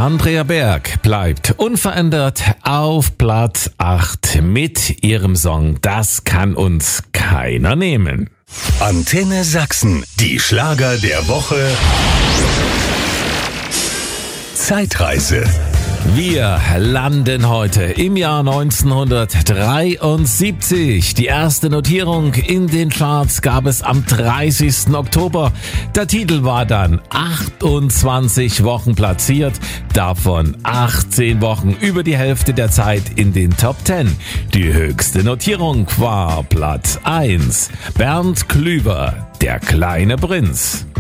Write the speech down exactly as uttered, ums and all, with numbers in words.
Andrea Berg bleibt unverändert auf Platz acht mit ihrem Song Das kann uns keiner nehmen. Antenne Sachsen, die Schlager der Woche. Zeitreise. Wir landen heute im Jahr neunzehnhundertdreiundsiebzig. Die erste Notierung in den Charts gab es am dreißigsten Oktober. Der Titel war dann achtundzwanzig Wochen platziert, davon achtzehn Wochen, über die Hälfte der Zeit in den Top zehn. Die höchste Notierung war Platz eins. Bernd Klüver, Der kleine Prinz.